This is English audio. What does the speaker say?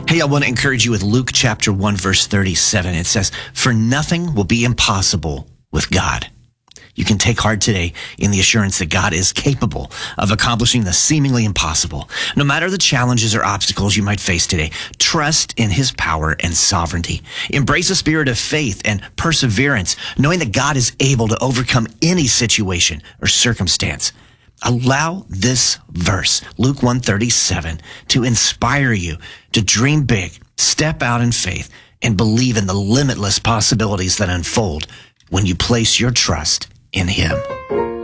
Hey, I want to encourage you with Luke chapter 1, verse 37. It says, "For nothing will be impossible with God." You can take heart today in the assurance that God is capable of accomplishing the seemingly impossible. No matter the challenges or obstacles you might face today, trust in his power and sovereignty. Embrace a spirit of faith and perseverance, knowing that God is able to overcome any situation or circumstance. Allow this verse, Luke 1:37, to inspire you to dream big, step out in faith, and believe in the limitless possibilities that unfold when you place your trust in him.